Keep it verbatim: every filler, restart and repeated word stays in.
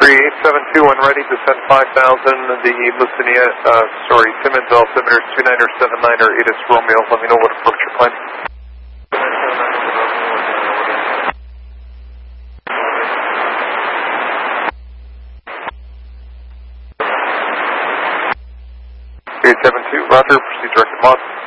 three eight seven two, when ready, descend five thousand, the Lucinia, uh, sorry, Simmons altimeter two niner seven niner, eight is Romeo, let me know what approach you're planning. eight seven two, roger, proceed directed mod.